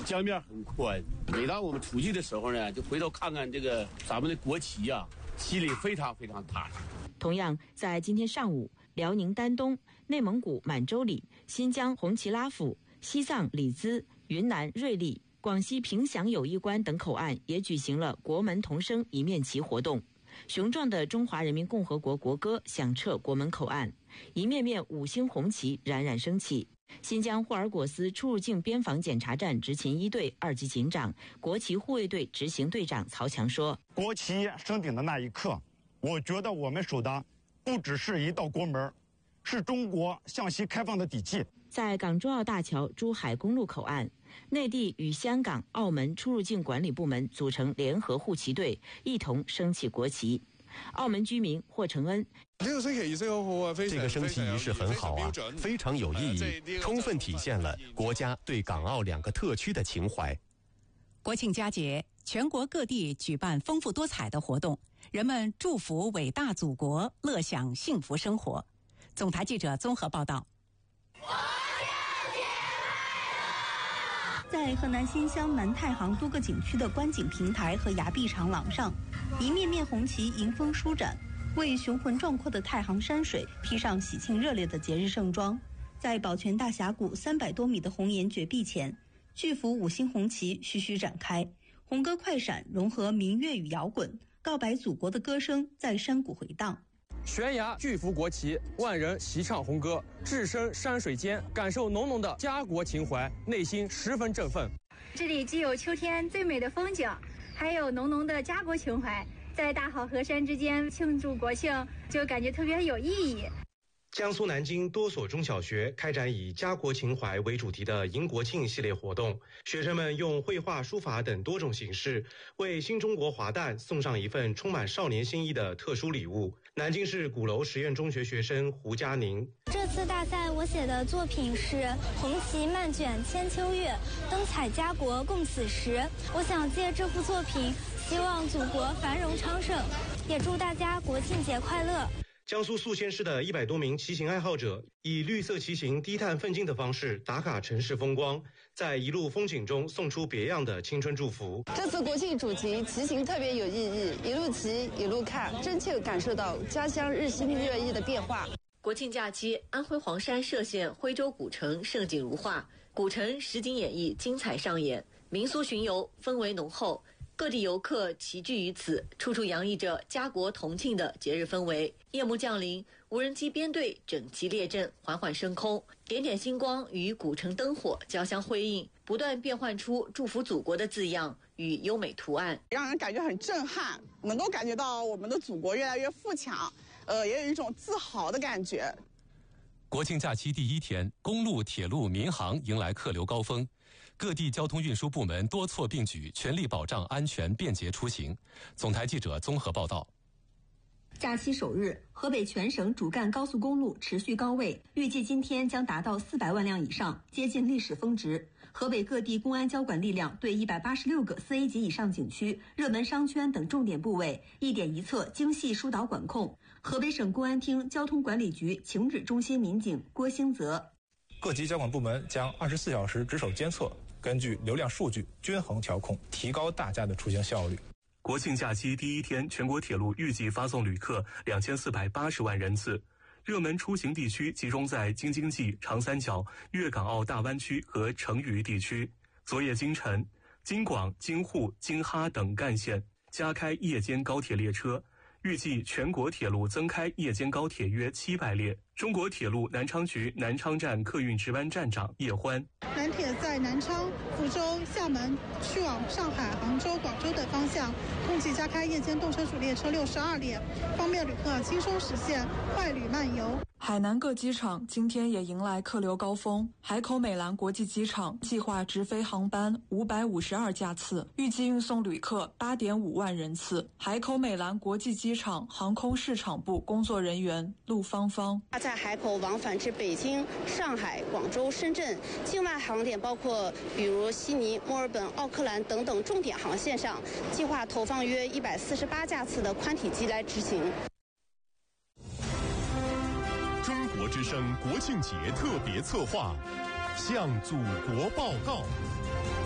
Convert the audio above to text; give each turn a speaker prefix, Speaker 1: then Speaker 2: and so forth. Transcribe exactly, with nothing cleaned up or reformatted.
Speaker 1: 江面很宽。每当我们出去的时候呢，就回头看看这个咱们的国旗呀、啊，心里非常非常踏实。
Speaker 2: 同样，在今天上午，辽宁丹东、内蒙古满洲里、新疆红旗拉甫、西藏里兹、云南瑞丽、广西凭祥友谊关等口岸也举行了国门同声一面旗活动。雄壮的中华人民共和国国歌响彻国门口岸，一面面五星红旗冉冉升起。新疆霍尔果斯出入境边防检查站执勤一队二级警长、国旗护卫队执行队长曹强说：“
Speaker 3: 国旗升顶的那一刻，我觉得我们守的不只是一道国门，是中国向西开放的底气。”
Speaker 2: 在港珠澳大桥珠海公路口岸，内地与香港、澳门出入境管理部门组成联合护旗队，一同升起国旗。澳门居民霍承恩：
Speaker 4: 这个升旗仪式好好啊，非常
Speaker 5: 这个升旗仪式很好啊，非常有意义，充分体现了国家对港澳两个特区的情怀。
Speaker 6: 国庆佳节，全国各地举办丰富多彩的活动，人们祝福伟大祖国，乐享幸福生活。总台记者综合报道。
Speaker 7: 在河南新乡南太行多个景区的观景平台和崖壁长廊上，一面面红旗迎风舒展，为雄浑壮阔的太行山水披上喜庆热烈的节日盛装。在宝泉大峡谷三百多米的红岩绝壁前，巨幅五星红旗徐徐展开，红歌快闪融合民乐与摇滚，告白祖国的歌声在山谷回荡。
Speaker 8: 悬崖巨幅国旗，万人齐唱红歌，置身山水间，感受浓浓的家国情怀，内心十分振奋。
Speaker 9: 这里既有秋天最美的风景，还有浓浓的家国情怀，在大好河山之间庆祝国庆，就感觉特别有意义。
Speaker 10: 江苏南京多所中小学开展以家国情怀为主题的迎国庆系列活动，学生们用绘画、书法等多种形式，为新中国华诞送上一份充满少年心意的特殊礼物。南京市鼓楼实验中学学生胡佳宁：
Speaker 11: 这次大赛我写的作品是《红旗漫卷千秋月，灯彩家国共此时》。我想借这幅作品，希望祖国繁荣昌盛，也祝大家国庆节快乐。
Speaker 10: 江苏宿迁市的一百多名骑行爱好者以绿色骑行低碳奋进的方式打卡城市风光，在一路风景中送出别样的青春祝福。
Speaker 12: 这次国庆主题骑行特别有意义，一路骑一路看，真切感受到家乡日新月异的变化。
Speaker 2: 国庆假期，安徽黄山歙县徽州古城盛景如画，古城实景演绎精彩上演，民俗巡游氛围浓厚。各地游客齐聚于此，处处洋溢着家国同庆的节日氛围。夜幕降临，无人机编队整齐列阵，缓缓升空，点点星光与古城灯火交相辉映，不断变换出祝福祖国的字样与优美图案，
Speaker 13: 让人感觉很震撼，能够感觉到我们的祖国越来越富强，呃，也有一种自豪的感觉。
Speaker 14: 国庆假期第一天，公路、铁路、民航迎来客流高峰，各地交通运输部门多措并举，全力保障安全便捷出行。总台记者综合报道。
Speaker 7: 假期首日，河北全省主干高速公路持续高位，预计今天将达到四百万辆以上，接近历史峰值。河北各地公安交管力量对一百八十六个四 A 级以上景区、热门商圈等重点部位一点一策精细疏导管控。河北省公安厅交通管理局情指中心民警郭兴泽：
Speaker 15: 各级交管部门将二十四小时值守监测，根据流量数据均衡调控，提高大家的出行效率。
Speaker 5: 国庆假期第一天，全国铁路预计发送旅客两千四百八十万人次。热门出行地区集中在京津冀、长三角、粤港澳大湾区和成渝地区。昨夜今晨，京广、京沪、京哈等干线加开夜间高铁列车，预计全国铁路增开夜间高铁约七百列。中国铁路南昌局南昌站客运值班站长叶欢：
Speaker 16: 南铁在南昌、福州、厦门去往上海、杭州、广州等方向，共计加开夜间动车主列车六十二列，方便旅客轻松实现快旅慢游。
Speaker 17: 海南各机场今天也迎来客流高峰，海口美兰国际机场计划直飞航班五百五十二架次，预计运送旅客八点五万人次。海口美兰国际机场航空市场部工作人员陆芳芳：
Speaker 18: 在海口往返至北京、上海、广州、深圳境外航点，包括比如悉尼、墨尔本、奥克兰等等重点航线上，计划投放约一百四十八架次的宽体机来执行。
Speaker 19: 中国之声国庆节特别策划，向祖国报告。